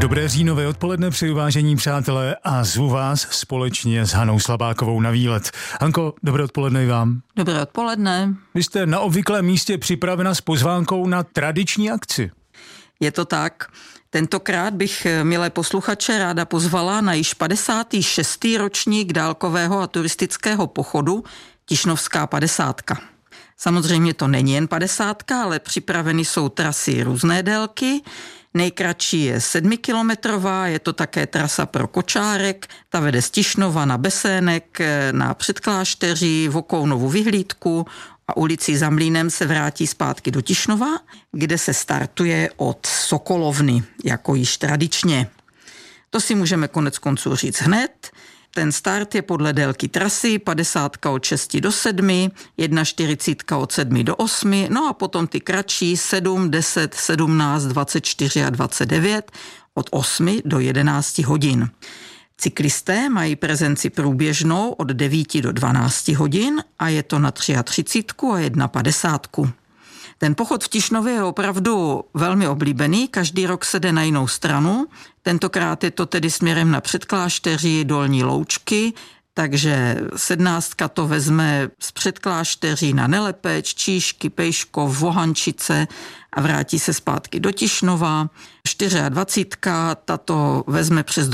Dobré říjnové odpoledne přeju, vážení přátelé, a zvu vás společně s Hanou Slabákovou na výlet. Hanko, dobré odpoledne i vám. Dobré odpoledne. Vy jste na obvyklém místě připravena s pozvánkou na tradiční akci. Je to tak. Tentokrát bych, milé posluchače, ráda pozvala na již 56. ročník dálkového a turistického pochodu Tišnovská 50. Samozřejmě to není jen 50, ale připraveny jsou trasy různé délky. Nejkratší je 7kilometrová, je to také trasa pro kočárek, ta vede z Tišnova na Besének, na Předklášteří, Vokounovu vyhlídku a ulicí Za Mlýnem se vrátí zpátky do Tišnova, kde se startuje od Sokolovny, jako již tradičně. To si můžeme konec konců říct hned. Ten start je podle délky trasy, 50 od 6 do 7, 41 od 7 do 8, no a potom ty kratší 7, 10, 17, 24 a 29 od 8 do 11 hodin. Cyklisté mají prezenci průběžnou od 9 do 12 hodin a je to na 33 a 51. Ten pochod v Tišnově je opravdu velmi oblíbený, každý rok se jde na jinou stranu, tentokrát je to tedy směrem na Předklášteří, Dolní Loučky, takže 17 to vezme z Předklášteří na Nelepeč, Číšky, Pejškov, Vohančice a vrátí se zpátky do Tišnova. 24 tato vezme přes